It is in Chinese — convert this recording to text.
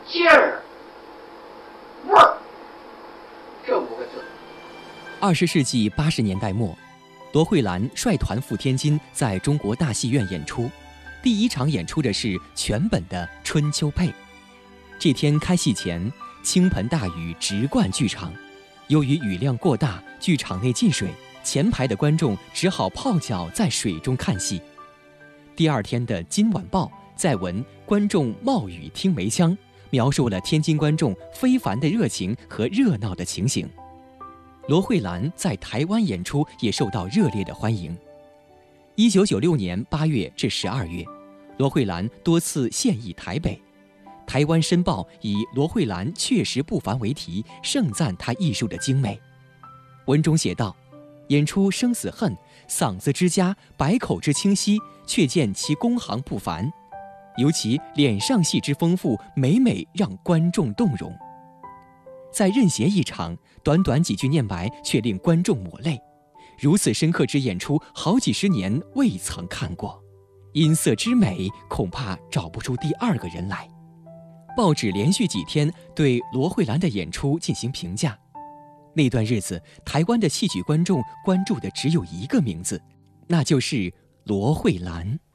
劲儿、味儿，这5个字。 20世纪80年代末，罗慧兰率团赴天津，在中国大戏院演出。第1场演出的是全本的《春秋配》。这天开戏前，倾盆大雨直灌剧场，由于雨量过大，剧场内进水，前排的观众只好泡脚在水中看戏。第2天的《今晚报》在文观众冒雨听梅腔，描述了天津观众非凡的热情和热闹的情形。罗慧兰在台湾演出也受到热烈的欢迎。1996年8月至12月，罗慧兰多次现役台北。台湾申报以罗慧兰确实不凡为题，盛赞她艺术的精美。文中写道：演出生死恨，嗓子之佳，百口之清晰，却见其工行不凡，尤其脸上戏之丰富，每每让观众动容。在任贤一场，短短几句念白却令观众抹泪。如此深刻之演出，好几十年未曾看过，音色之美，恐怕找不出第2个人来。报纸连续几天对罗慧兰的演出进行评价。那段日子，台湾的戏曲观众关注的只有一个名字，那就是罗慧兰。